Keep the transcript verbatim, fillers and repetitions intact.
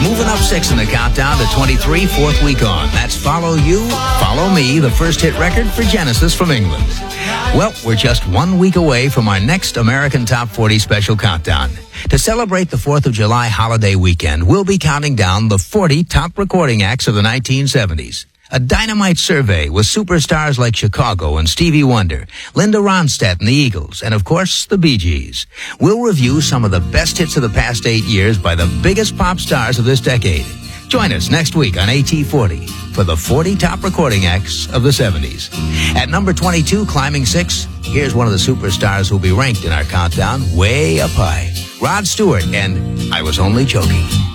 Moving up six in the countdown to twenty-three, fourth week on. That's Follow You, Follow Me, the first hit record for Genesis from England. Well, we're just one week away from our next American Top forty special countdown. To celebrate the fourth of July holiday weekend, we'll be counting down the forty top recording acts of the nineteen seventies. A dynamite survey with superstars like Chicago and Stevie Wonder, Linda Ronstadt and the Eagles, and of course, the Bee Gees. We'll review some of the best hits of the past eight years by the biggest pop stars of this decade. Join us next week on A T forty for the forty top recording acts of the seventies. At number twenty-two, climbing six, here's one of the superstars who'll be ranked in our countdown way up high. Rod Stewart and I Was Only Joking.